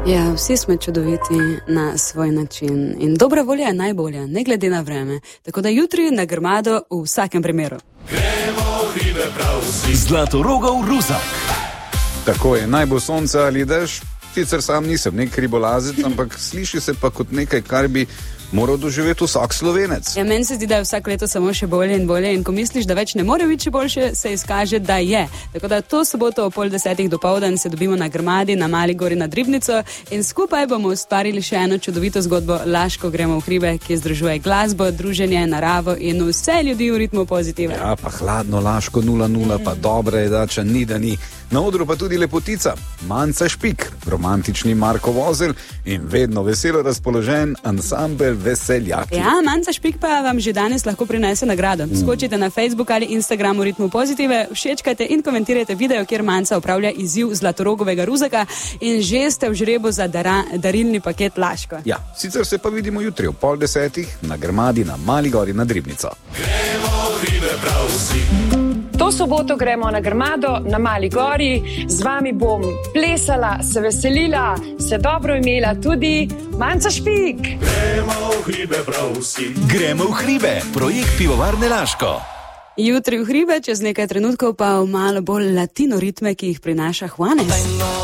Ja, vsi smo čudoviti na svoj način in dobra volja je najbolja, ne glede na vreme. Tako da jutri na Grmado v vsakem primeru. Gremo v hribe prav vsi. Zlatorogov Ruzak. Tako je, naj bo sonce ali dež, sicer sam nisem nek hribolazec, ampak sliši se pa kot nekaj, kar bi moral doživeti vsak Slovenec. Ja, meni se zdi, da je vsak leto samo še bolje in bolje in ko misliš, da več ne more biti boljše, se izkaže, da je. Tako da to soboto o 9:30 dopoldan se dobimo na Grmadi, na Mali gori nad Ribnico in skupaj bomo ustvarili še eno čudovito zgodbo Laško gremo v hribe, ki združuje glasbo, druženje, naravo in vse ljudi v ritmu pozitive. Ja, pa hladno Laško 0:0, pa dobra je dača, ni da ni. Na odru pa tudi lepotica, Manca Špik, romantični Marko Vozelj in vedno veselo razpoložen ansambel Veseljaki. Ja, Manca Špik pa vam že danes lahko prinese nagrado. Skočite na Facebook ali Instagram v ritmu pozitive, všečkajte in komentirajte video, kjer Manca upravlja izziv Zlatorogovega Ruzaka in že ste v žrebu za darilni paket Laško. Ja, sicer se pa vidimo jutri ob 9:30 na Grmadi na Mali gori nad Ribnico. Gremo v hribe prav vsi. To soboto gremo na Grmado, na Mali gori, z vami bom plesala, se veselila, se dobro imela tudi Manca Špik. Gremo v hribe prav vsi. Gremo v hribe, projekt Pivovarne Laško. Jutri v hribe, čez nekaj trenutkov pa v malo bolj latino ritme, ki jih prinaša Juanes.